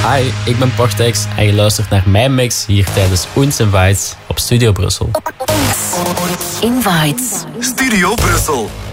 Hi, ik ben Portex en je luistert naar mijn mix hier tijdens Oens Invites op Studio Brussel. Invites. Studio Brussel.